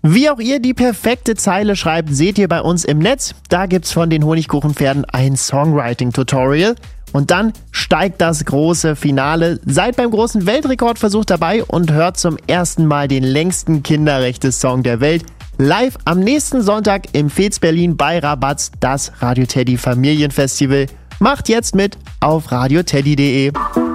Wie auch ihr die perfekte Zeile schreibt, seht ihr bei uns im Netz. Da gibt's von den Honigkuchenpferden ein Songwriting-Tutorial. Und dann steigt das große Finale. Seid beim großen Weltrekordversuch dabei und hört zum ersten Mal den längsten Kinderrechte-Song der Welt. Live am nächsten Sonntag im Fez Berlin bei Rabatz, das Radio Teddy Familienfestival. Macht jetzt mit auf radioteddy.de.